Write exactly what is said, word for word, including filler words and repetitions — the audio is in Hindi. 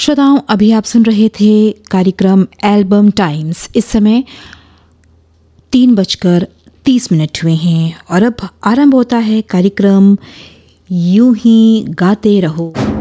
श्रोताओं, अभी आप सुन रहे थे कार्यक्रम एल्बम टाइम्स। इस समय तीन बजकर तीस मिनट हुए हैं और अब आरंभ होता है कार्यक्रम यूं ही गाते रहो।